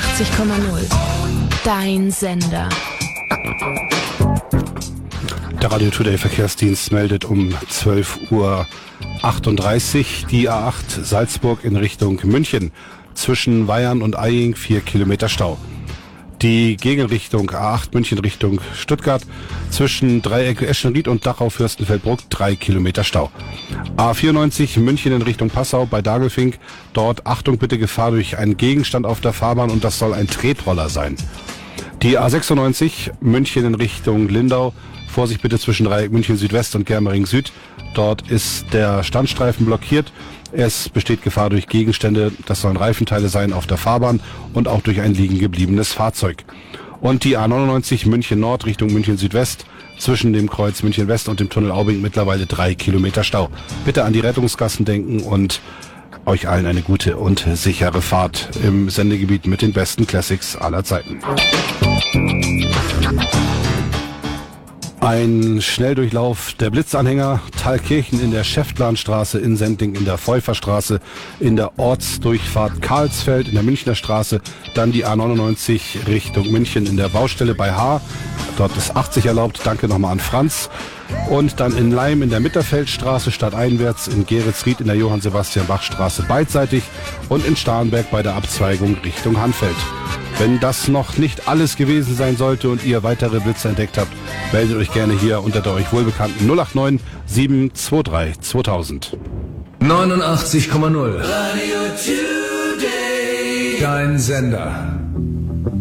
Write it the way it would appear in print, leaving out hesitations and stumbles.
89,0. Dein Sender. Der Radio Today Verkehrsdienst meldet um 12:38 Uhr die A8 Salzburg in Richtung München. Zwischen Weyern und Eying 4 Kilometer Stau. Die Gegenrichtung A8 München Richtung Stuttgart zwischen Dreieck Eschenried und Dachau-Fürstenfeldbruck 3 Kilometer Stau. A94 München in Richtung Passau bei Dagelfink. Dort Achtung bitte, Gefahr durch einen Gegenstand auf der Fahrbahn und das soll ein Tretroller sein. Die A96 München in Richtung Lindau. Vorsicht bitte zwischen Dreieck München Südwest und Germering Süd. Dort ist der Standstreifen blockiert. Es besteht Gefahr durch Gegenstände, das sollen Reifenteile sein auf der Fahrbahn und auch durch ein liegen gebliebenes Fahrzeug. Und die A99 München Nord Richtung München Südwest, zwischen dem Kreuz München West und dem Tunnel Aubing mittlerweile 3 Kilometer Stau. Bitte an die Rettungsgassen denken und euch allen eine gute und sichere Fahrt im Sendegebiet mit den besten Classics aller Zeiten. Ein Schnelldurchlauf der Blitzanhänger, Thalkirchen in der Schäftlarnstraße, in Sendling in der Pfeuferstraße, in der Ortsdurchfahrt Karlsfeld in der Münchner Straße, dann die A99 Richtung München in der Baustelle bei Haar, dort ist 80 erlaubt, danke nochmal an Franz. Und dann in Leim in der Mitterfeldstraße stadteinwärts, in Geretsried in der Johann-Sebastian-Bach-Straße beidseitig und in Starnberg bei der Abzweigung Richtung Hanfeld. Wenn das noch nicht alles gewesen sein sollte und ihr weitere Blitze entdeckt habt, meldet euch gerne hier unter der euch wohlbekannten 089 723 2000. 89,0 Radio Today. Dein Sender.